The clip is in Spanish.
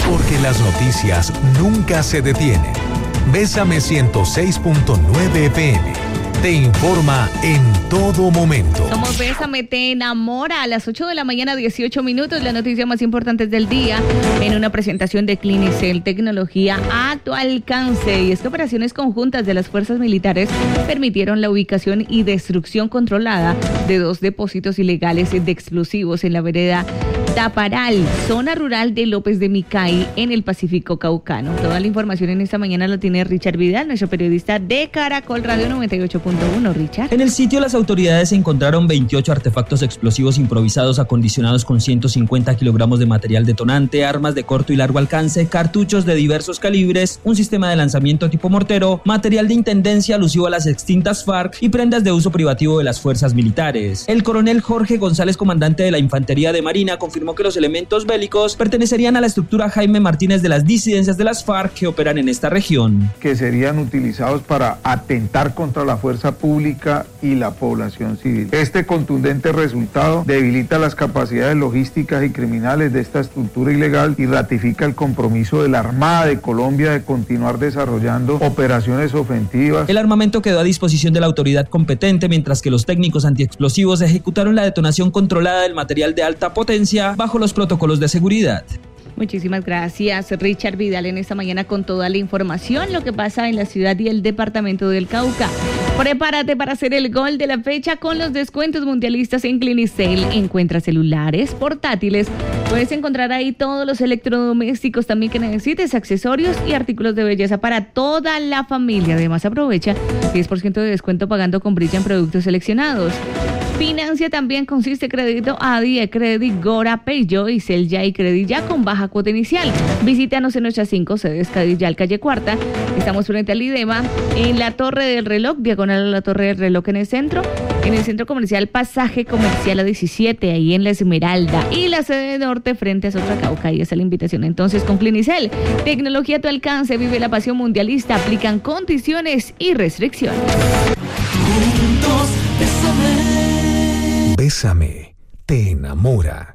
Porque las noticias nunca se detienen. Bésame 106.9 FM. Te informa en todo momento. Somos Bésame, te enamora. A las 8 de la mañana, 18 minutos, las noticias más importantes del día en una presentación de Clinicel, tecnología a tu alcance. Y es que operaciones conjuntas de las fuerzas militares permitieron la ubicación y destrucción controlada de 2 depósitos ilegales de explosivos en la vereda Taparal, zona rural de López de Micay, en el Pacífico Caucano. Toda la información en esta mañana la tiene Richard Vidal, nuestro periodista de Caracol Radio 98.1. Richard. En el sitio, las autoridades encontraron 28 artefactos explosivos improvisados acondicionados con 150 kilogramos de material detonante, armas de corto y largo alcance, cartuchos de diversos calibres, un sistema de lanzamiento tipo mortero, material de intendencia alusivo a las extintas FARC y prendas de uso privativo de las fuerzas militares. El coronel Jorge González, comandante de la Infantería de Marina, confirmó que los elementos bélicos pertenecerían a la estructura Jaime Martínez de las disidencias de las FARC que operan en esta región. Que serían utilizados para atentar contra la fuerza pública y la población civil. Este contundente resultado debilita las capacidades logísticas y criminales de esta estructura ilegal y ratifica el compromiso de la Armada de Colombia de continuar desarrollando operaciones ofensivas. El armamento quedó a disposición de la autoridad competente, mientras que los técnicos antiexplosivos ejecutaron la detonación controlada del material de alta potencia bajo los protocolos de seguridad. Muchísimas gracias, Richard Vidal, en esta mañana con toda la información, lo que pasa en la ciudad y el departamento del Cauca. Prepárate para hacer el gol de la fecha con los descuentos mundialistas en Clinicel. Encuentra celulares, portátiles, puedes encontrar ahí todos los electrodomésticos también que necesites, accesorios y artículos de belleza para toda la familia. Además, aprovecha 10% de descuento pagando con Brilla en productos seleccionados. Financia también consiste crédito ADI, Credit, Gora, Payyo y Celya y Credit Ya con baja cuota inicial. Visítanos en nuestras 5 sedes, Cadillal, calle Cuarta. Estamos frente al IDEMA, en la Torre del Reloj, diagonal a la Torre del Reloj en el centro comercial Pasaje Comercial A17, ahí en La Esmeralda. Y la sede norte frente a Sotracauca, y esa es la invitación. Entonces, con Clinicel, tecnología a tu alcance, vive la pasión mundialista, aplican condiciones y restricciones. Bésame, te enamora.